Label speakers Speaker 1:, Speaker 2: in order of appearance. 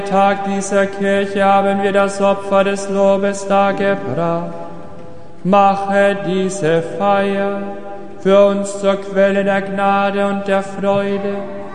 Speaker 1: Tag dieser Kirche haben wir das Opfer des Lobes dargebracht. Mache diese Feier für uns zur Quelle der Gnade und der Freude